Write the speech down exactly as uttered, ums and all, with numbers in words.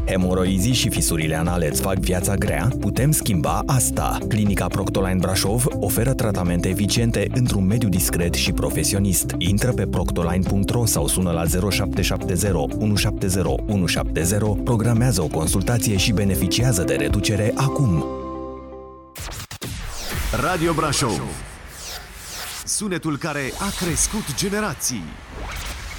Hemoroizii și fisurile anale îți fac viața grea? Putem schimba asta. Clinica Proctoline Brașov oferă tratamente eficiente într-un mediu discret și profesionist. Intră pe proctoline punct ro sau sună la zero șapte șapte zero unu șapte zero unu șapte zero, programează o consultație și beneficiază de reducere acum. Radio Brașov. Sunetul care a crescut generații.